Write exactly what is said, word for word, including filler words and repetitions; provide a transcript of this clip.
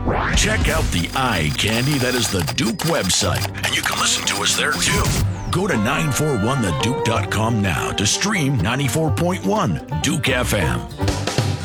Check out the eye candy that is the Duke website, and you can listen to us there too. Go to nine four one the duke dot com now to stream ninety-four point one Duke F M.